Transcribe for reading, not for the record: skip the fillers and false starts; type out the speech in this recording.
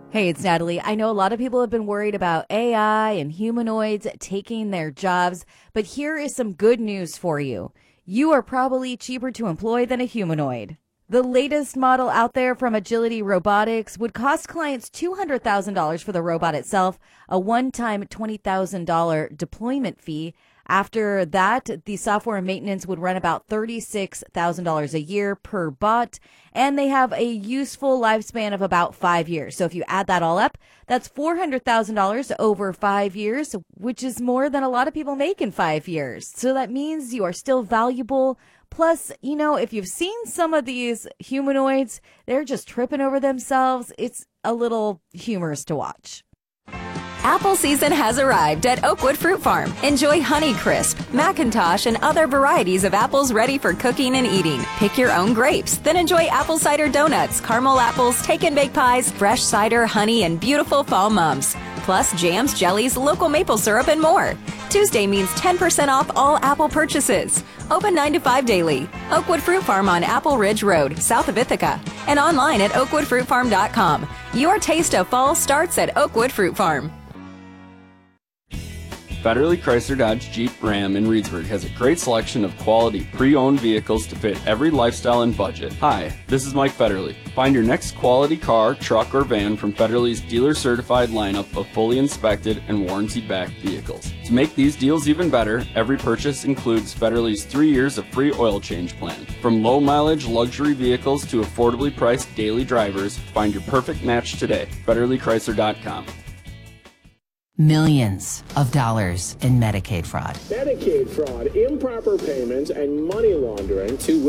Hey, it's Natalie. I know a lot of people have been worried about AI and humanoids taking their jobs, but here is some good news for you. You are probably cheaper to employ than a humanoid. The latest model out there from Agility Robotics would cost clients $200,000 for the robot itself, a one-time $20,000 deployment fee. After that, the software and maintenance would run about $36,000 a year per bot, and they have a useful lifespan of about 5 years. So if you add that all up, that's $400,000 over 5 years, which is more than a lot of people make in 5 years. So that means you are still valuable. Plus, if you've seen some of these humanoids, they're just tripping over themselves. It's a little humorous to watch. Apple season has arrived at Oakwood Fruit Farm. Enjoy Honeycrisp, Macintosh, and other varieties of apples ready for cooking and eating. Pick your own grapes, then enjoy apple cider donuts, caramel apples, take and bake pies, fresh cider, honey, and beautiful fall mums. Plus jams, jellies, local maple syrup, and more. Tuesday means 10% off all Apple purchases. Open 9 to 5 daily. Oakwood Fruit Farm on Apple Ridge Road, south of Ithaca. And online at oakwoodfruitfarm.com. Your taste of fall starts at Oakwood Fruit Farm. Federally Chrysler Dodge Jeep Ram in Reedsburg has a great selection of quality pre-owned vehicles to fit every lifestyle and budget. Hi, this is Mike Federle. Find your next quality car, truck, or van from Federle's dealer-certified lineup of fully inspected and warranty-backed vehicles. To make these deals even better, every purchase includes Federle's 3 years of free oil change plan. From low-mileage luxury vehicles to affordably priced daily drivers, find your perfect match today. FederleChrysler.com. Millions of dollars in Medicaid fraud. Medicaid fraud, improper payments, and money laundering to